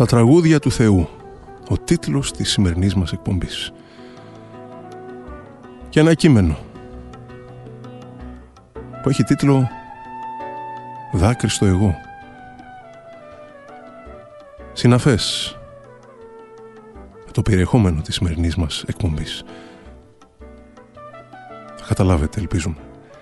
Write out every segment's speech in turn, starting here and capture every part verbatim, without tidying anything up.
Τα τραγούδια του Θεού, ο τίτλος της σημερινής μας εκπομπής. Και ένα κείμενο που έχει τίτλο «Δάκρυ στο εγώ». Συναφές με το περιεχόμενο της σημερινής μας εκπομπής. Θα καταλάβετε, ελπίζουμε.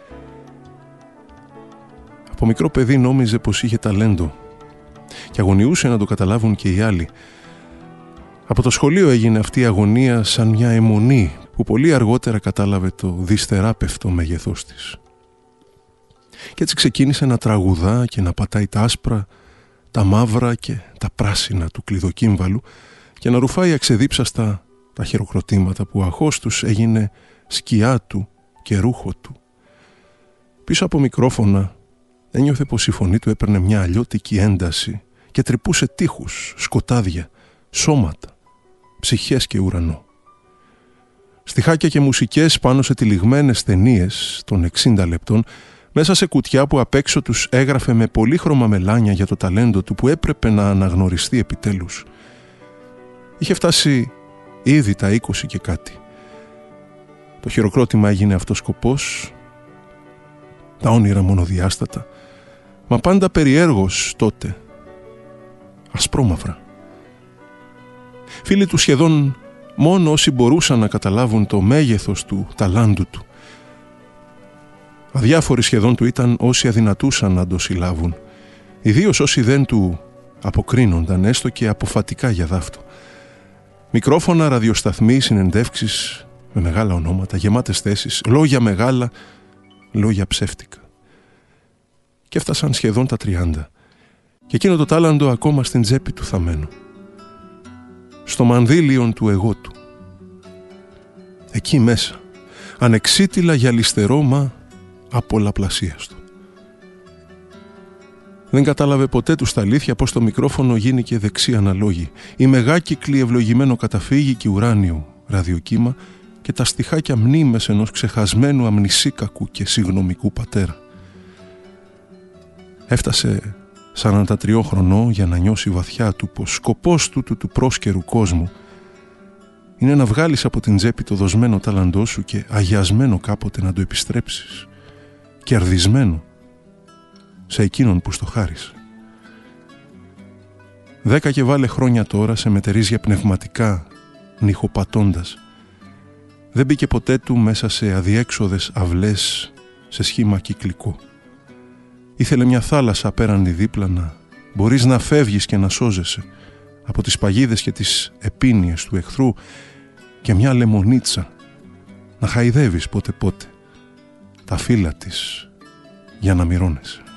Από μικρό παιδί νόμιζε πως είχε ταλέντο και αγωνιούσε να το καταλάβουν και οι άλλοι. Από το σχολείο έγινε αυτή η αγωνία σαν μια αιμονή που πολύ αργότερα κατάλαβε το δυστεράπευτο μέγεθός της. Και έτσι ξεκίνησε να τραγουδά και να πατάει τα άσπρα, τα μαύρα και τα πράσινα του κλειδοκύμβαλου και να ρουφάει αξεδίψαστα τα χειροκροτήματα που αχώς τους έγινε σκιά του και ρούχο του. Πίσω από μικρόφωνα ένιωθε πως η φωνή του έπαιρνε μια αλλιώτικη ένταση και τρυπούσε τείχους, σκοτάδια, σώματα, ψυχές και ουρανό. Στιχάκια και μουσικές πάνω σε τυλιγμένες ταινίες των εξήντα λεπτών, μέσα σε κουτιά που απ' έξω τους έγραφε με πολύχρωμα μελάνια για το ταλέντο του που έπρεπε να αναγνωριστεί επιτέλους. Είχε φτάσει ήδη τα είκοσι και κάτι. Το χειροκρότημα έγινε αυτός σκοπός, τα όνειρα μονοδιάστατα, μα πάντα περιέργως τότε, ασπρόμαυρα. Φίλοι του σχεδόν μόνο όσοι μπορούσαν να καταλάβουν το μέγεθος του ταλάντου του. Αδιάφοροι σχεδόν του ήταν όσοι αδυνατούσαν να το συλλάβουν, ιδίως όσοι δεν του αποκρίνονταν έστω και αποφατικά για δάφτο. Μικρόφωνα, ραδιοσταθμοί, συνεντεύξεις με μεγάλα ονόματα, γεμάτες θέσεις, λόγια μεγάλα, λόγια ψεύτικα. Και έφτασαν σχεδόν τα τριάντα και εκείνο το τάλαντο ακόμα στην τσέπη του θαμμένο, στο μανδύλιον του εγώ του. Εκεί μέσα, ανεξίτηλα γυαλιστερό μα απολαπλασίαστο. Δεν κατάλαβε ποτέ του στα αλήθεια πως το μικρόφωνο γίνηκε δεξί αναλόγη, η μεγάκυκλη ευλογημένο καταφύγη και ουράνιου ραδιοκύμα και τα στιχάκια μνήμες ενός ξεχασμένου αμνησίκακου και συγγνωμικού πατέρα. Έφτασε σαράντα τρία χρονών για να νιώσει βαθιά του πως σκοπός του του, του πρόσκαιρου κόσμου είναι να βγάλεις από την τσέπη το δοσμένο ταλαντό σου και αγιασμένο κάποτε να το επιστρέψεις, κερδισμένο σε εκείνον που στο χάρισε. Δέκα και βάλε χρόνια τώρα σε μετερίζια πνευματικά, νυχοπατώντας, δεν μπήκε ποτέ του μέσα σε αδιέξοδες αυλές σε σχήμα κυκλικό. Ήθελε μια θάλασσα απέραντη δίπλα να μπορείς να φεύγεις και να σώζεσαι από τις παγίδες και τις επίνειες του εχθρού και μια λεμονίτσα να χαϊδεύεις πότε πότε τα φύλλα της για να μυρώνεσαι.